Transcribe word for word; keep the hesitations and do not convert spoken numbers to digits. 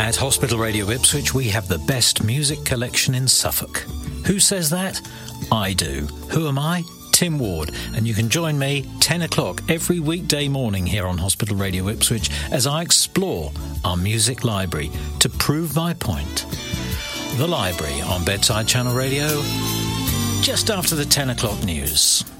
At Hospital Radio Ipswich, we have the best music collection in Suffolk. Who says that? I do. Who am I? Tim Ward. And you can join me ten o'clock every weekday morning here on Hospital Radio Ipswich as I explore our music library to prove my point. The Library on Bedside Channel Radio, just after the ten o'clock news.